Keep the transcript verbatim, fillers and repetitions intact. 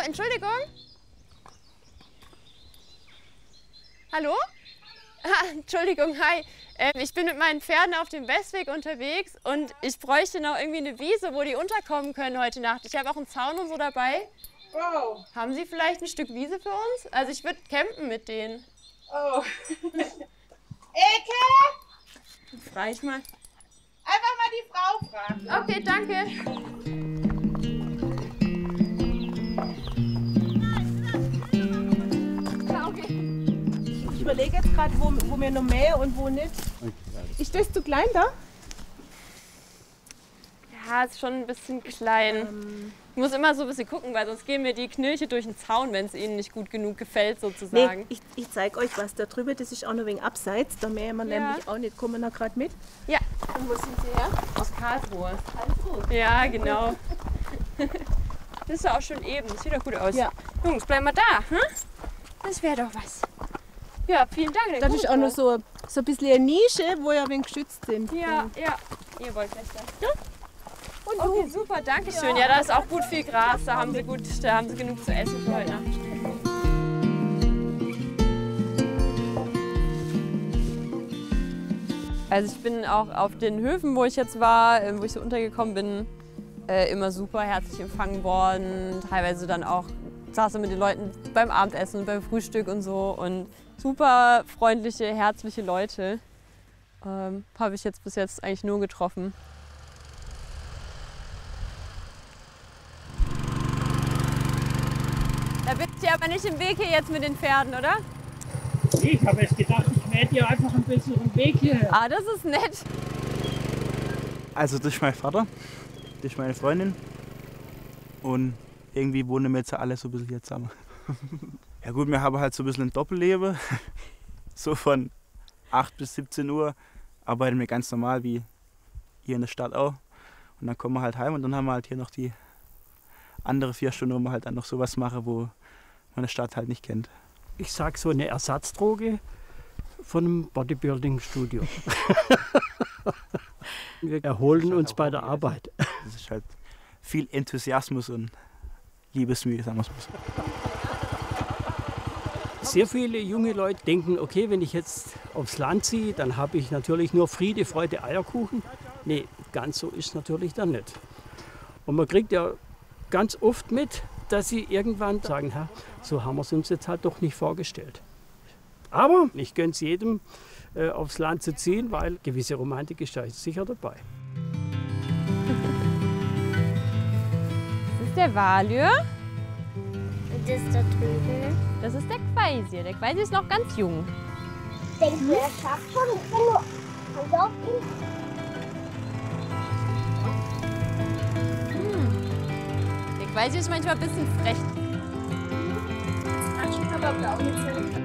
Entschuldigung. Hallo? Ah, Entschuldigung, hi. Ähm, ich bin mit meinen Pferden auf dem Westweg unterwegs und ich bräuchte noch irgendwie eine Wiese, wo die unterkommen können heute Nacht. Ich habe auch einen Zaun und so dabei. Oh. Haben Sie vielleicht ein Stück Wiese für uns? Also ich würde campen mit denen. Oh. Eke! Frage ich mal. Einfach mal die Frau fragen. Okay, danke. Ich überlege jetzt gerade, wo, wo wir noch mähen und wo nicht. Ist das zu klein da? Ja, ist schon ein bisschen klein. Ähm. Ich muss immer so ein bisschen gucken, weil sonst gehen mir die Knirche durch den Zaun, wenn es ihnen nicht gut genug gefällt, sozusagen. Nee, ich, ich zeige euch was da drüber. Das ist auch noch ein wenig abseits. Da mähen wir Ja. nämlich auch nicht. Kommen wir noch gerade mit? Ja, Und wo sind Sie her? aus Karlsruhe. Karlsruhe. Ja, genau. Das ist ja auch schon eben. Das sieht doch gut aus. Ja. Jungs, bleiben wir da. Hm? Das wäre doch was. Ja, vielen Dank. Das ist auch noch so, so ein bisschen eine Nische, wo wir ein wenig geschützt sind. Ja, ja. Ihr wollt gleich sein. Ja? Und Okay, du? super, danke schön. Ja, da ist auch gut viel Gras. Da haben sie, gut, da haben sie genug zu essen für heute Nacht. Also ich bin auch auf den Höfen, wo ich jetzt war, äh, wo ich so untergekommen bin, äh, immer super herzlich empfangen worden. Teilweise dann auch saß mit den Leuten beim Abendessen und beim Frühstück und so. Und super freundliche, herzliche Leute ähm, habe ich jetzt bis jetzt eigentlich nur getroffen. Da bist du aber nicht im Weg hier jetzt mit den Pferden, oder? Ich habe jetzt gedacht, ich mähe dir einfach ein bisschen den Weg hierher. Ah, das ist nett. Also das ist mein Vater, das ist meine Freundin und irgendwie wohnen wir jetzt alle so ein bisschen hier zusammen. Ja gut, wir haben halt so ein bisschen ein Doppelleben, so von acht bis siebzehn Uhr arbeiten wir ganz normal wie hier in der Stadt auch und dann kommen wir halt heim und dann haben wir halt hier noch die andere vier Stunden, wo wir halt dann noch sowas machen, wo man eine Stadt halt nicht kennt. Ich sage so eine Ersatzdroge von einem Bodybuilding-Studio. Wir erholen uns bei der Arbeit. Das ist halt viel Enthusiasmus und Liebesmühe, sagen wir es mal so. Sehr viele junge Leute denken, okay, wenn ich jetzt aufs Land ziehe, dann habe ich natürlich nur Friede, Freude, Eierkuchen. Nee, ganz so ist es natürlich dann nicht. Und man kriegt ja ganz oft mit, dass sie irgendwann sagen, ja, so haben wir es uns jetzt halt doch nicht vorgestellt. Aber ich gönne es jedem, äh, aufs Land zu ziehen, weil gewisse Romantik ist da sicher dabei. Das ist der Walür. Und das da drüben. Das ist der Quaisier. Der Quaisier ist noch ganz jung. Denkst du, er schafft schon? Ich bin nur. Kannst du auf ihn? Der Quaisier ist manchmal ein bisschen frech. Das kann schon aber blau sein.